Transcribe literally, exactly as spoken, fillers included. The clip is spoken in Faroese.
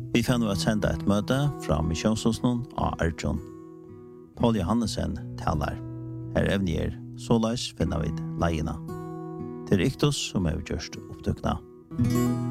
Vi får nu att sända ett möte från Missionshusnån av Arjun. Paul Johannesen talar. Her evner såleis finner vi leierna. Til Iktus som er gjørst opptøkna.